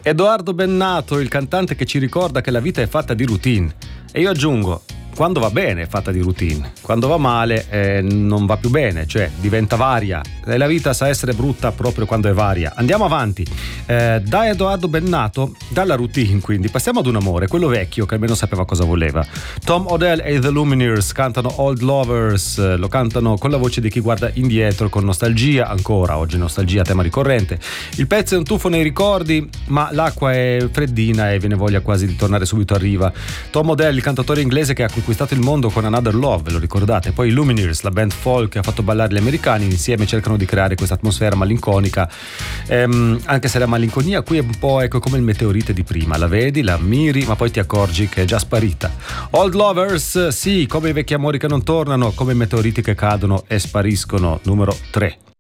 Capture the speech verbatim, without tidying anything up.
Edoardo Bennato, il cantante che ci ricorda che la vita è fatta di routine. E io aggiungo, quando va bene è fatta di routine, quando va male eh, non va più bene, cioè diventa varia. E la vita sa essere brutta proprio quando è varia. Andiamo avanti. Eh, da Edoardo Bennato, dalla routine quindi, passiamo ad un amore, quello vecchio che almeno sapeva cosa voleva. Tom Odell e The Lumineers cantano Old Lovers, lo cantano con la voce di chi guarda indietro con nostalgia, ancora oggi nostalgia, tema ricorrente. Il pezzo è un tuffo nei ricordi, ma l'acqua è freddina e viene voglia quasi di tornare subito a riva. Tom Odell, il cantautore inglese che ha conquistato il mondo con Another Love, ve lo ricordate? Poi i Lumineers, la band folk che ha fatto ballare gli americani, insieme cercano di creare questa atmosfera malinconica, ehm, anche se la malinconia qui è un po' ecco come il meteorite di prima, la vedi, la ammiri, ma poi ti accorgi che è già sparita. Old Lovers, sì, come i vecchi amori che non tornano, come i meteoriti che cadono e spariscono, numero tre.